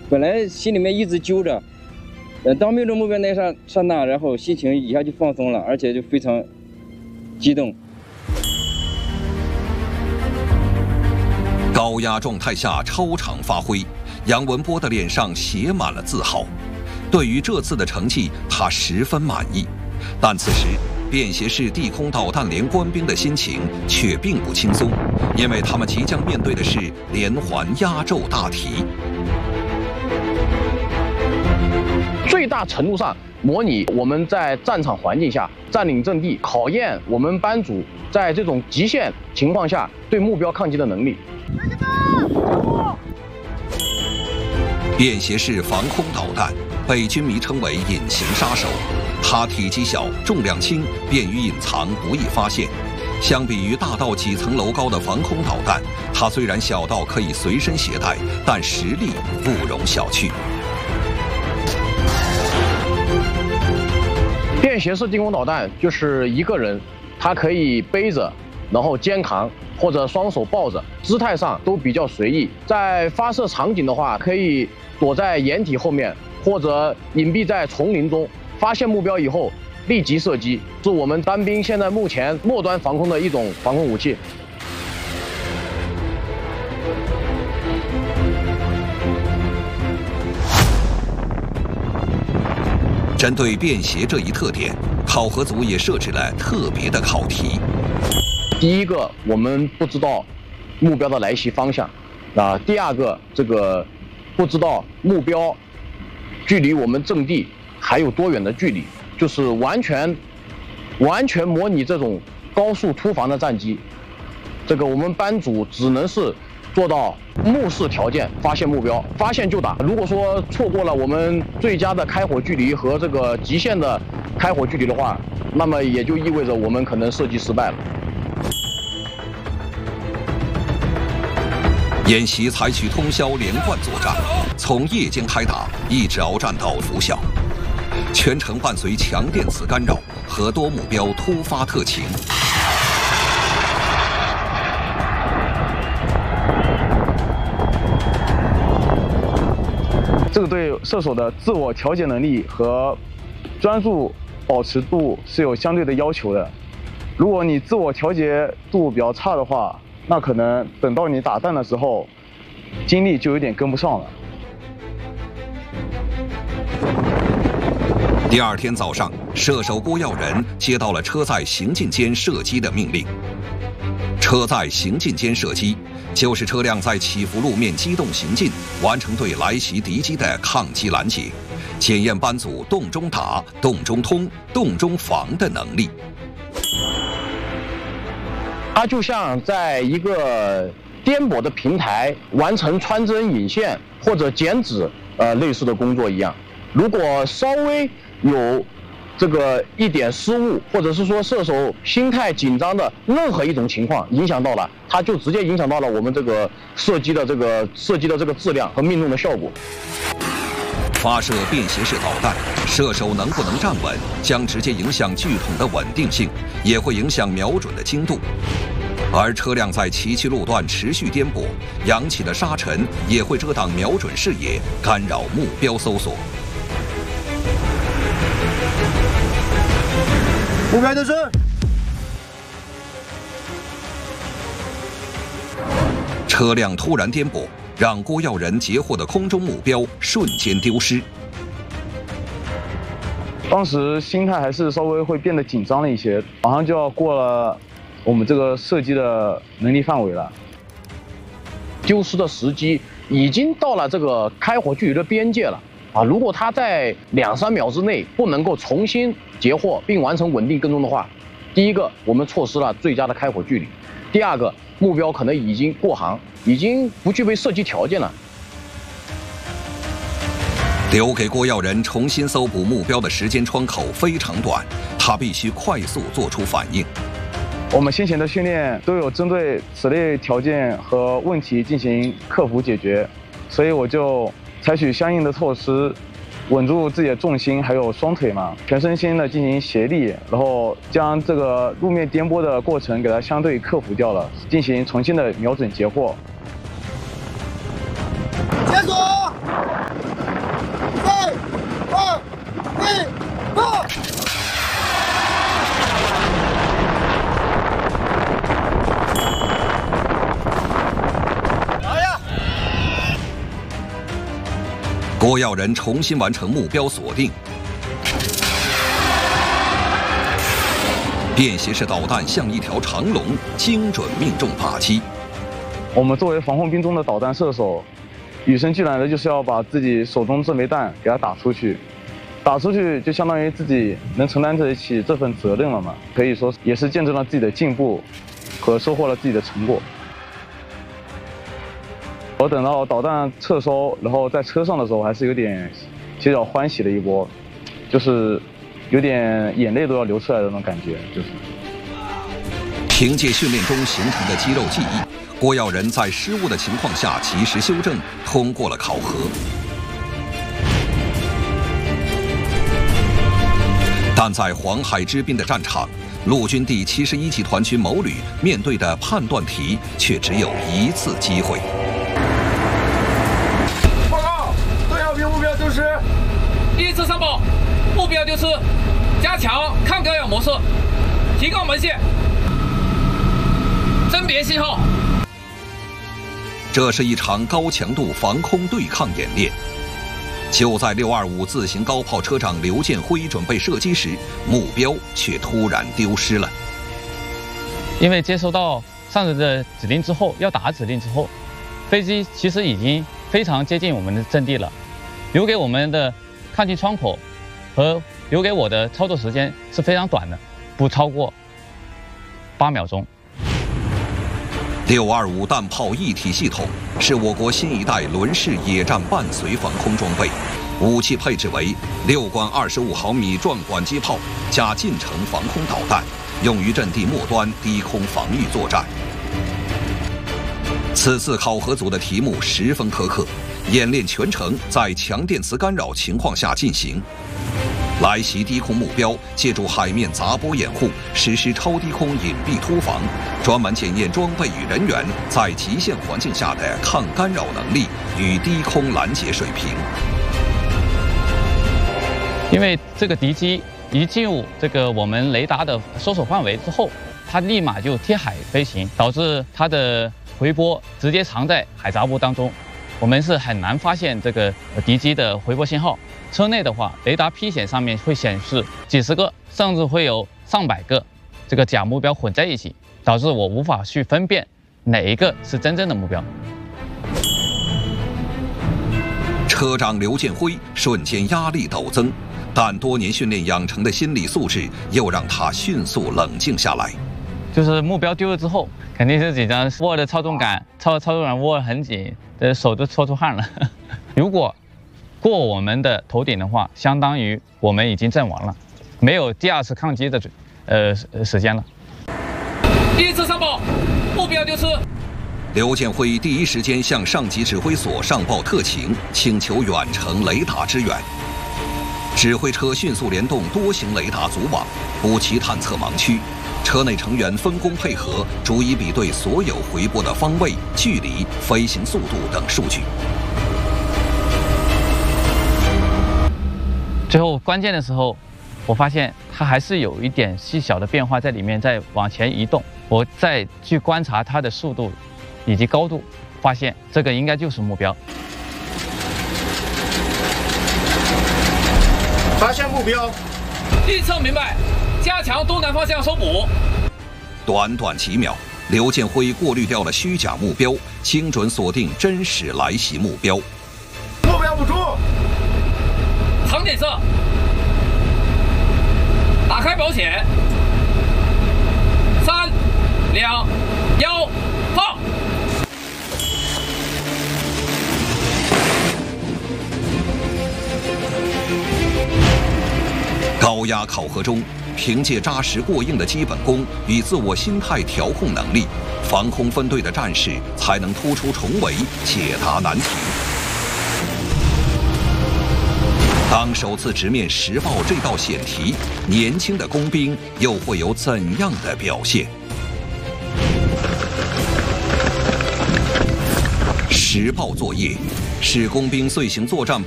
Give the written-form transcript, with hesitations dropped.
本来心里面一直揪着，当瞄准目标那刹那，然后心情一下就放松了，而且就非常激动。 高压状态下超常发挥，杨文波的脸上写满了自豪。对于这次的成绩，他十分满意。但此时，便携式地空导弹连官兵的心情却并不轻松，因为他们即将面对的是连环压轴大题。 最大程度上模拟我们在战场环境下占领阵地，考验我们班组在这种极限情况下对目标抗击的能力。 便携式防空导弹被军迷称为隐形杀手，它体积小、重量轻，便于隐藏，不易发现。相比于大到几层楼高的防空导弹，它虽然小到可以随身携带，但实力不容小觑。 便携式地空导弹就是一个人，他可以背着，然后肩扛或者双手抱着，姿态上都比较随意。在发射场景的话，可以躲在掩体后面，或者隐蔽在丛林中，发现目标以后立即射击，是我们单兵现在目前末端防空的一种防空武器。 针对便携这一特点，考核组也设置了特别的考题。 第一个，我们不知道目标的来袭方向，第二个，不知道目标距离我们阵地还有多远的距离，就是完全模拟这种高速突防的战机。我们班组只能是做到目视条件发现目标，发现就打。如果说错过了我们最佳的开火距离和极限的开火距离的话，那么也就意味着我们可能射击失败了。 演习采取通宵连贯作战，从夜间开打一直鏖战到拂晓，全程伴随强电磁干扰和多目标突发特勤。 这个对射手的自我调节能力和专注保持度是有相对的要求的。如果你自我调节度比较差的话，那可能等到你打弹的时候，精力就有点跟不上了。 第二天早上，射手郭耀仁接到了车载行进间射击的命令。车载行进间射击就是车辆在起伏路面机动行进，完成对来袭敌机的抗击拦截，检验班组动中打、动中通、动中防的能力。 它就像在一个颠簸的平台完成穿针引线或者剪纸类似的工作一样。如果稍微有一点失误，或者是说射手心态紧张的任何一种情况影响到了，它就直接影响到了我们射击的质量和命中的效果。 发射便携式导弹，射手能不能站稳，将直接影响巨筒的稳定性，也会影响瞄准的精度。而车辆在崎岖路段持续颠簸，扬起的沙尘也会遮挡瞄准视野，干扰目标搜索。 目标得胜。 车辆突然颠簸，让郭耀仁截获的空中目标瞬间丢失。 当时心态还是稍微会变得紧张了一些，马上就要过了我们射击的能力范围了。 丢失的时机已经到了开火距离的边界了如果他在2-3秒之内不能够重新截获并完成稳定跟踪的话，第一个我们错失了最佳的开火距离，第二个目标可能已经过航，已经不具备射击条件了。 留给郭耀仁重新搜捕目标的时间窗口非常短，他必须快速做出反应。 我们先前的训练都有针对此类条件和问题进行克服解决，所以我就采取相应的措施，稳住自己的重心，还有双腿嘛，全身心的进行协力，然后将路面颠簸的过程给它相对克服掉了，进行重新的瞄准截获。 解锁。 郭耀仁重新完成目标锁定，便携式导弹像一条长龙，精准命中靶机。 我们作为防空兵中的导弹射手，与生俱来的就是要把自己手中这枚弹给它打出去。打出去就相当于自己能承担得起这份责任了嘛，可以说也是见证了自己的进步和收获了自己的成果。我等到导弹撤收，然后在车上的时候，还是有点比较欢喜的一波，就是有点眼泪都要流出来的那种感觉。就是凭借训练中形成的肌肉记忆，郭耀仁在失误的情况下及时修正，通过了考核。但在黄海之滨的战场，陆军第71集团军某旅面对的判断题却只有一次机会。 报告，对号兵目标丢失。 一次上报，目标丢失，加强抗干扰模式，提高门线，甄别信号。 这是一场高强度防空对抗演练。就在625自行高炮车长刘建辉准备射击时，目标却突然丢失了。 因为接收到上级的指令之后，要打指令之后，飞机其实已经非常接近我们的阵地了，留给我们的抗击窗口和留给我的操作时间是非常短的，不超过8秒钟。 625弹炮一体系统是我国新一代轮式野战伴随防空装备，武器配置为6管25毫米转管机炮加近程防空导弹，用于阵地末端低空防御作战。此次考核组的题目十分苛刻，演练全程在强电磁干扰情况下进行。来袭低空目标借助海面杂波掩护，实施超低空隐蔽突防，专门检验装备与人员在极限环境下的抗干扰能力与低空拦截水平。 因为这个敌机一进入这个我们雷达的搜索范围之后，它立马就贴海飞行，导致它的回波直接藏在海杂波当中，我们是很难发现这个敌机的回波信号。车内的话，雷达 P 显上面会显示几十个，甚至会有上百个这个假目标混在一起，导致我无法去分辨哪一个是真正的目标。 车长刘建辉瞬间压力陡增，但多年训练养成的心理素质又让他迅速冷静下来。 就是目标丢了之后，肯定是紧张，握的操纵杆握得很紧，手都搓出汗了。如果过我们的头顶的话，相当于我们已经阵亡了，没有第二次抗击的时间了。 一次上报，目标丢失。 刘建辉第一时间向上级指挥所上报特情，请求远程雷达支援。指挥车迅速联动多型雷达组网，补齐探测盲区。车内成员分工配合，逐一比对所有回波的方位、距离、飞行速度等数据。 最后关键的时候，我发现它还是有一点细小的变化在里面，在往前移动。我再去观察它的速度以及高度，发现这个应该就是目标。 发现目标， 预测明白，加强东南方向搜捕。 短短几秒，刘建辉过滤掉了虚假目标，精准锁定真实来袭目标。 目标捕捉。 长点射，打开保险，3、2、1，放。 高压考核中，凭借扎实过硬的基本功与自我心态调控能力，防空分队的战士才能突出重围，解答难题。当首次直面实报这道险题，年轻的工兵又会有怎样的表现？实报作业是工兵遂行作战